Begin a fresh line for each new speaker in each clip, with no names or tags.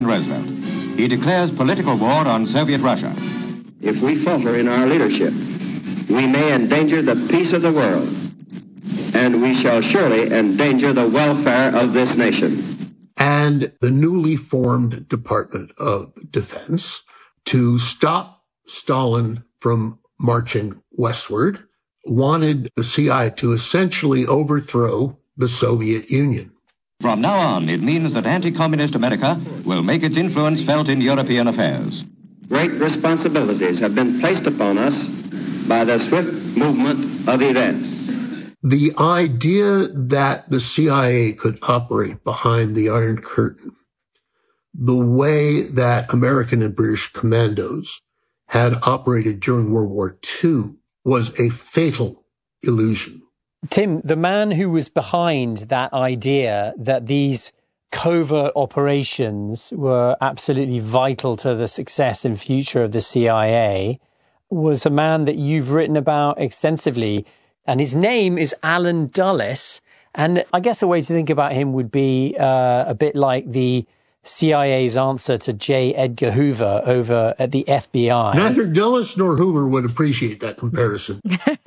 Roosevelt. He declares political war on Soviet Russia.
If we falter in our leadership, we may endanger the peace of the world, and we shall surely endanger the welfare of this nation.
And the newly formed Department of Defense, to stop Stalin from marching westward, wanted the CIA to essentially overthrow the Soviet Union.
From now on, it means that anti-communist America will make its influence felt in European affairs.
Great responsibilities have been placed upon us by the swift movement of events.
The idea that the CIA could operate behind the Iron Curtain, the way that American and British commandos had operated during World War II, was a fatal illusion.
Tim, the man who was behind that idea that these covert operations were absolutely vital to the success and future of the CIA was a man that you've written about extensively. And his name is Allen Dulles. And I guess a way to think about him would be a bit like the CIA's answer to J. Edgar Hoover over at the FBI.
Neither Dulles nor Hoover would appreciate that comparison.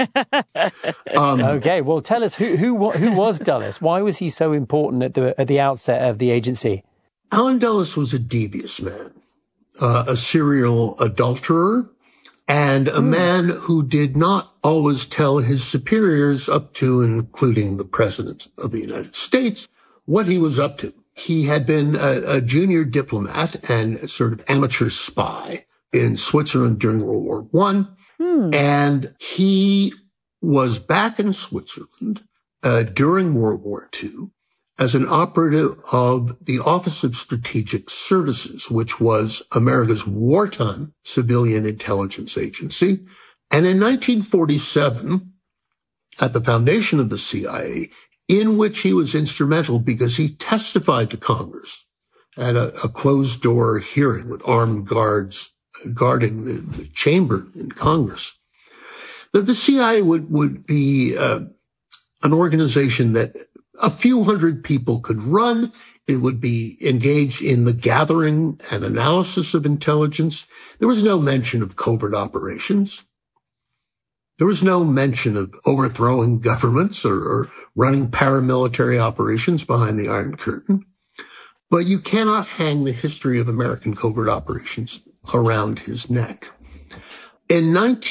Okay, well, tell us who was Dulles? Why was he so important at the outset of the agency?
Allen Dulles was a devious man, a serial adulterer, and a man who did not always tell his superiors, up to and including the President of the United States, what he was up to. He had been a junior diplomat and a sort of amateur spy in Switzerland during World War I. And he was back in Switzerland during World War II as an operative of the Office of Strategic Services, which was America's wartime civilian intelligence agency. And in 1947, at the foundation of the CIA, in which he was instrumental because he testified to Congress at a closed-door hearing with armed guards guarding the chamber in Congress, that the CIA would be an organization that a few hundred people could run. It would be engaged in the gathering and analysis of intelligence. There was no mention of covert operations. There was no mention of overthrowing governments or running paramilitary operations behind the Iron Curtain. But you cannot hang the history of American covert operations around his neck. In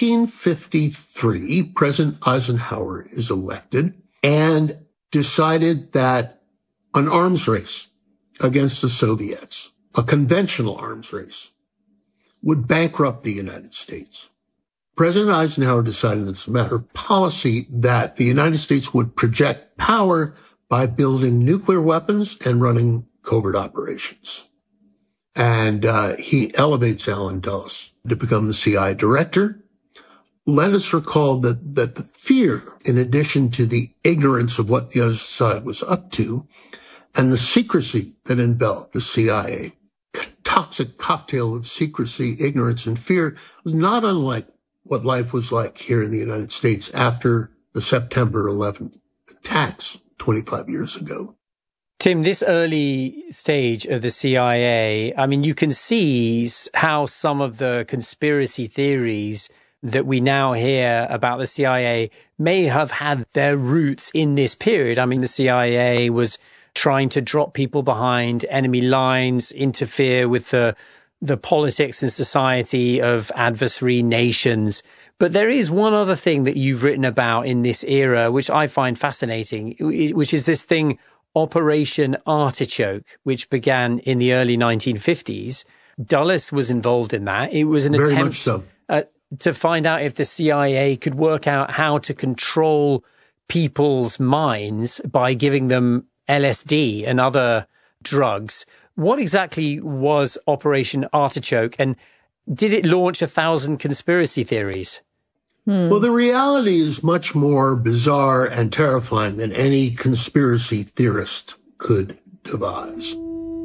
1953, President Eisenhower is elected and decided that an arms race against the Soviets, a conventional arms race, would bankrupt the United States. President Eisenhower decided as a matter of policy that the United States would project power by building nuclear weapons and running covert operations. And he elevates Allen Dulles to become the CIA director. Let us recall that the fear, in addition to the ignorance of what the other side was up to, and the secrecy that enveloped the CIA, toxic cocktail of secrecy, ignorance, and fear, was not unlike what life was like here in the United States after the September 11th attacks 25 years ago.
Tim, this early stage of the CIA, I mean, you can see how some of the conspiracy theories that we now hear about the CIA may have had their roots in this period. I mean, the CIA was trying to drop people behind enemy lines, interfere with the politics and society of adversary nations. But there is one other thing that you've written about in this era, which I find fascinating, which is this thing, Operation Artichoke, which began in the early 1950s. Dulles was involved in that. It was an
Very
attempt
much so.
To find out if the CIA could work out how to control people's minds by giving them LSD and other drugs. What exactly was Operation Artichoke, and did it launch 1,000 conspiracy theories?
Well, the reality is much more bizarre and terrifying than any conspiracy theorist could devise.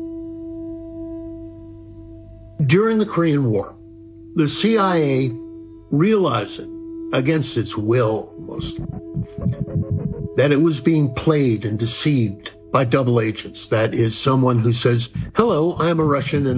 During the Korean War, the CIA, realizing, against its will almost, that it was being played and deceived by double agents. That is someone who says, hello, I'm a Russian and